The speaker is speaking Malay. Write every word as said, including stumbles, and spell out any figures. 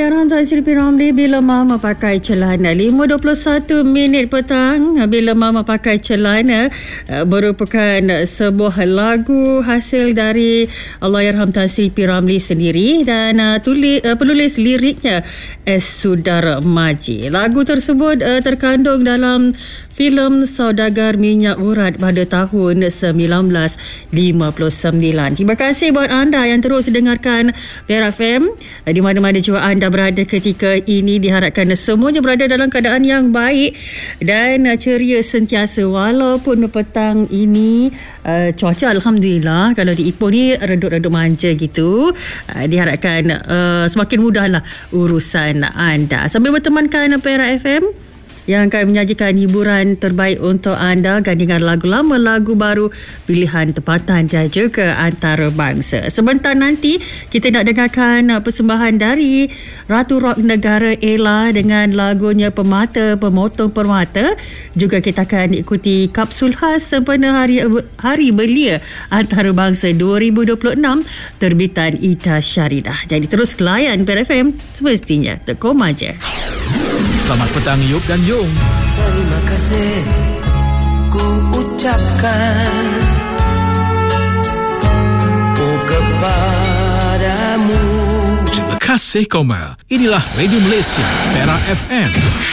Allahyarham Tan Sri P. Ramlee, bila mama pakai celana. lima dua puluh satu minit petang, bila mama pakai celana merupakan sebuah lagu hasil dari Allahyarham Tan Sri P. Ramlee sendiri dan uh, tulis, uh, penulis liriknya S. Sudarmaji. Lagu tersebut uh, terkandung dalam filem Saudagar Minyak Urat pada tahun sembilan belas lima puluh sembilan. Terima kasih buat anda yang terus dengarkan Perak F M di mana-mana juga anda berada ketika ini. Diharapkan semuanya berada dalam keadaan yang baik dan ceria sentiasa walaupun petang ini uh, cuaca alhamdulillah kalau di Ipoh ni redup-redup manja gitu. Uh, diharapkan uh, semakin mudahlah urusan anda sambil bertemankan Perak F M yang akan menyajikan hiburan terbaik untuk anda, gandingan lagu lama, lagu baru, pilihan tempatan dan juga antarabangsa. Sebentar nanti kita nak dengarkan persembahan dari Ratu Rock Negara Ella dengan lagunya Permata Pemotong Permata. Juga kita akan ikuti kapsul khas sempena Hari Hari Belia Antarabangsa dua ribu dua puluh enam terbitan Ita Syaridah. Jadi terus layan Perak F M semestinya terkoma je. Selamat petang Yop dan Yong. Terima kasih ku ucapkan oh kepadamu. Terima kasih Koma. Inilah Radio Malaysia Perak F M.